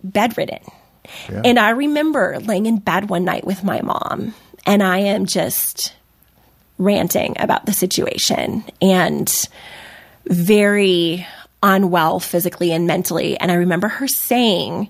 bedridden. Yeah. And I remember laying in bed one night with my mom, and I am just ranting about the situation and very unwell physically and mentally. And I remember her saying,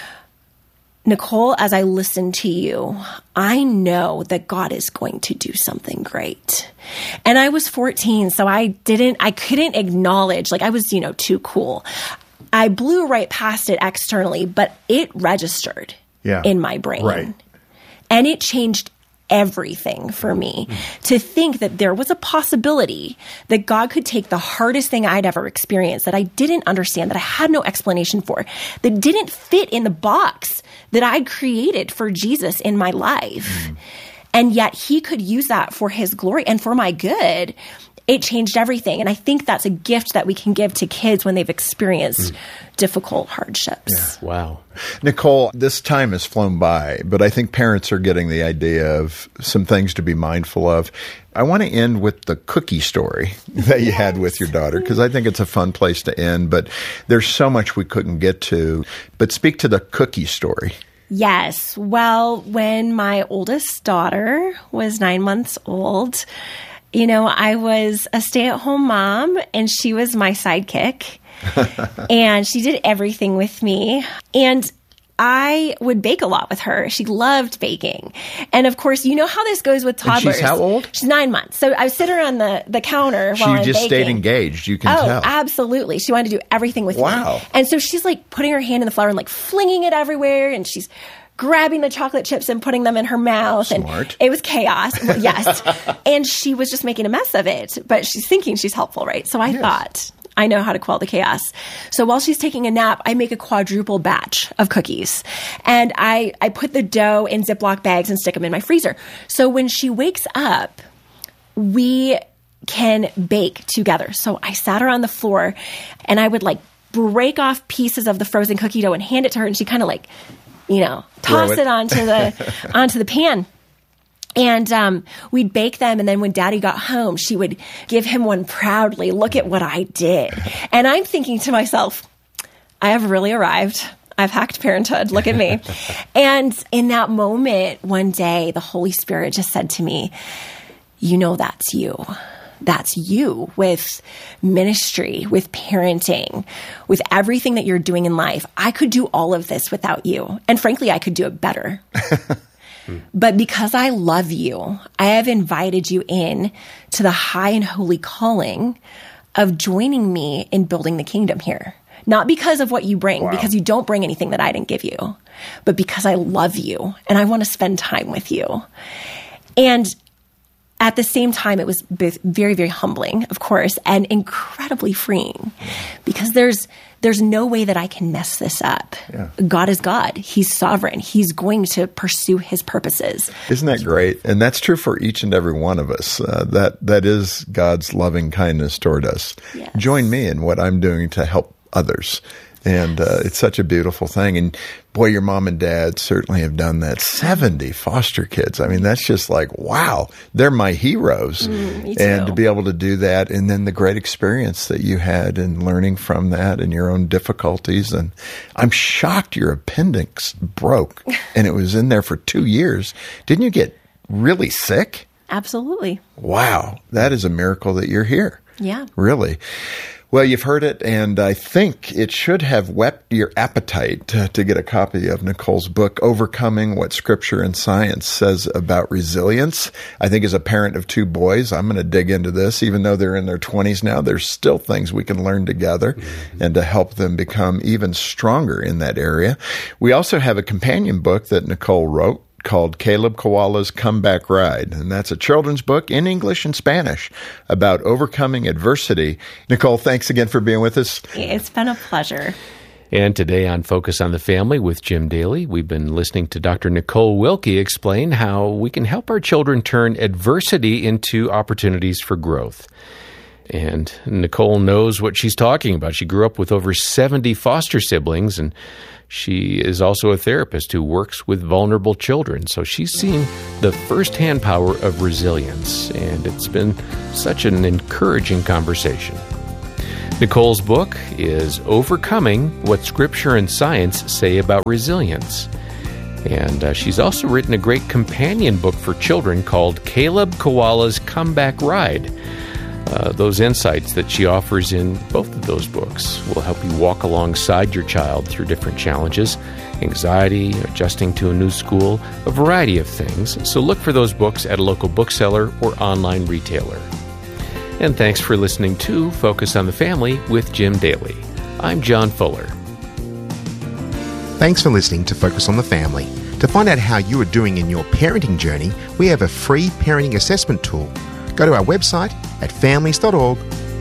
Nicole, as I listen to you, I know that God is going to do something great. And I was 14, so I couldn't acknowledge, like I was, too cool. I blew right past it externally, but it registered in my brain. Right. And it changed everything for me to think that there was a possibility that God could take the hardest thing I'd ever experienced that I didn't understand, that I had no explanation for, that didn't fit in the box that I'd created for Jesus in my life. And yet he could use that for his glory and for my good. It changed everything. And I think that's a gift that we can give to kids when they've experienced difficult hardships. Yeah. Wow. Nicole, this time has flown by, but I think parents are getting the idea of some things to be mindful of. I want to end with the cookie story that you had with your daughter, because I think it's a fun place to end, but there's so much we couldn't get to. But speak to the cookie story. Yes. Well, when my oldest daughter was 9 months old, I was a stay-at-home mom, and she was my sidekick, and she did everything with me. And I would bake a lot with her. She loved baking. And of course, you know how this goes with toddlers. And she's how old? She's 9 months. So I would sit her on the counter while I'm baking. She just stayed engaged, you can tell. Oh, absolutely. She wanted to do everything with me. Wow. And so she's like putting her hand in the flour and like flinging it everywhere, and she's grabbing the chocolate chips and putting them in her mouth. Smart. And it was chaos. Well, yes. And she was just making a mess of it, but she's thinking she's helpful, right? So I thought, I know how to quell the chaos. So while she's taking a nap, I make a quadruple batch of cookies. And I put the dough in Ziploc bags and stick them in my freezer. So when she wakes up, we can bake together. So I sat her on the floor, and I would like break off pieces of the frozen cookie dough and hand it to her, and she kind of like, toss it onto the pan. And we'd bake them, and then when Daddy got home, she would give him one proudly. Look at what I did. And I'm thinking to myself, I have really arrived. I've hacked parenthood. Look at me. And in that moment, one day, the Holy Spirit just said to me, that's you. That's you with ministry, with parenting, with everything that you're doing in life. I could do all of this without you. And frankly, I could do it better. But because I love you, I have invited you in to the high and holy calling of joining me in building the kingdom here. Not because of what you bring, because you don't bring anything that I didn't give you, but because I love you and I want to spend time with you. And at the same time, it was very, very humbling, of course, and incredibly freeing, because there's no way that I can mess this up. Yeah. God is God. He's sovereign. He's going to pursue his purposes. Isn't that great? And that's true for each and every one of us. That is God's loving kindness toward us. Yes. Join me in what I'm doing to help others. And it's such a beautiful thing. And boy, your mom and dad certainly have done that. 70 foster kids. I mean, that's just like, wow, they're my heroes. Me too. And to be able to do that, and then the great experience that you had in learning from that and your own difficulties. And I'm shocked your appendix broke, and it was in there for 2 years. Didn't you get really sick? Absolutely. Wow. That is a miracle that you're here. Yeah. Really. Well, you've heard it, and I think it should have whet your appetite to get a copy of Nicole's book, Overcoming What Scripture and Science Says About Resilience. I think as a parent of 2 boys, I'm going to dig into this. Even though they're in their 20s now, there's still things we can learn together and to help them become even stronger in that area. We also have a companion book that Nicole wrote called Caleb Koala's Comeback Ride. And that's a children's book in English and Spanish about overcoming adversity. Nicole, thanks again for being with us. It's been a pleasure. And today on Focus on the Family with Jim Daly, we've been listening to Dr. Nicole Wilkie explain how we can help our children turn adversity into opportunities for growth. And Nicole knows what she's talking about. She grew up with over 70 foster siblings, and she is also a therapist who works with vulnerable children. So she's seen the firsthand power of resilience, and it's been such an encouraging conversation. Nicole's book is Overcoming What Scripture and Science Say About Resilience. And she's also written a great companion book for children called Caleb Koala's Comeback Ride. Those insights that she offers in both of those books will help you walk alongside your child through different challenges, anxiety, adjusting to a new school, a variety of things. So look for those books at a local bookseller or online retailer. And thanks for listening to Focus on the Family with Jim Daly. I'm John Fuller. Thanks for listening to Focus on the Family. To find out how you are doing in your parenting journey, we have a free parenting assessment tool. Go to our website at families.org.au.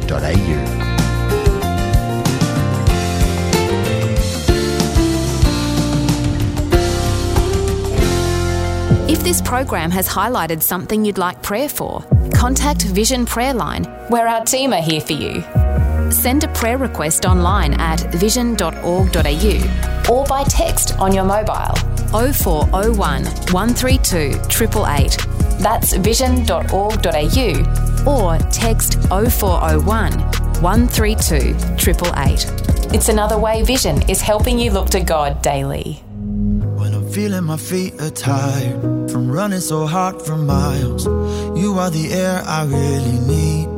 If this program has highlighted something you'd like prayer for, contact Vision Prayer Line, where our team are here for you. Send a prayer request online at vision.org.au or by text on your mobile 0401 132 888. That's vision.org.au or text 0401 132 888. It's another way Vision is helping you look to God daily. When I'm feeling my feet are tired from running so hard for miles, you are the air I really need.